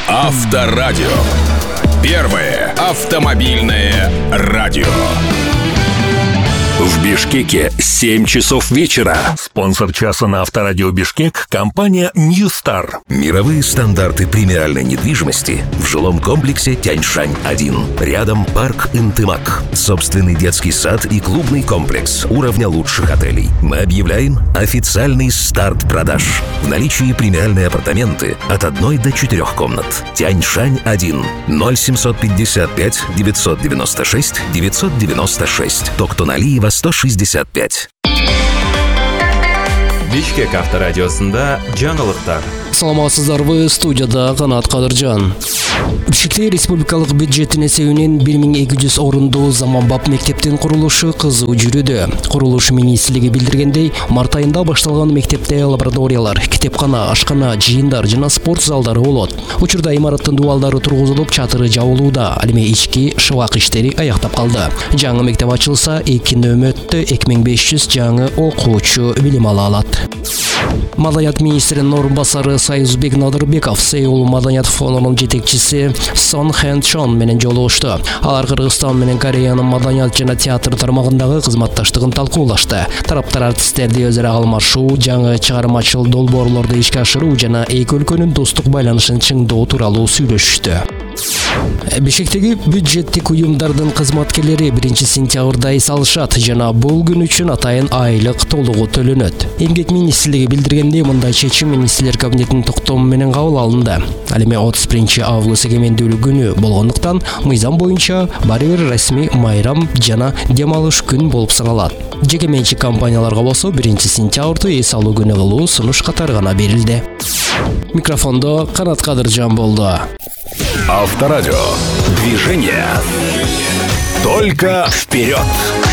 Авторадио. Первое автомобильное радио. В Бишкеке 7 часов вечера. Спонсор часа на Авторадио Бишкек — компания Ньюстар. Мировые стандарты премиальной недвижимости в жилом комплексе Тяньшань-1. Рядом парк Интымак. Собственный детский сад и клубный комплекс уровня лучших отелей. Мы объявляем официальный старт продаж. В наличии премиальные апартаменты от 1 до 4 комнат. Тяньшань-1. 0755 996 996. Токтоналиева 165. Бишкек авторадиосында жаңылыктар. Саламатсыздарбы, студияда Канат Кадыржан. Бишкекте республикалык бюджеттин эсебинен 1200 орундуу заманбап мектептин курулушу кызуу жүрүүдө. Курулуш министрлиги билдиргендей, март айында башталган мектепте лабораториялар, китепкана, ашкана, жыйындар жана спорт залдары болот. Учурда имараттын дубалдары тургузулуп, чатыры жабылууда, ал эми ички шыбак иштери аяктап калды. Жаңы мектеп ачылса, 2 нөмөттө 2500 жаңы окуучу билим ала алат. Маданият министринин орун басары Союзбек Надырбеков Сеул Маданият фондунун жетекчиси Сон Хэн Чон менен жолугушту. Алар Кыргызстан менен Кореянын маданият жана театр тармагындагы кызматташтыгын талкуулашты. Тараптар артисттерди өзара алмашуу, жаңы чыгармачыл долбоорлорду ишке ашыруу жана эки өлкөнүн достук байланышын чыңдоо тууралуу сүйлөшүштү. Бишкектеги бюджеттик уюмдардын кызматкерлери 1 сентябрда эс алышат жана бул күн үчүн атайын айлык толугу төлөнөт. Эмгек министрлиги билдиргендей, мындай чечим министрлер кабинетинин токтому менен кабыл алынды. Ал эми 31 август эгемендүүлүк күнү болгондуктан мыйзам боюнча баары бир расмий майрам жана дем алыш күн болуп саналат. Жеке менчик компанияларга болсо 1 сентябрды эс алуу күнү кылуу сунуш катары гана берилди. Микрофондо Канат Кадыржан болду. Авторадио. Движение. Только вперед!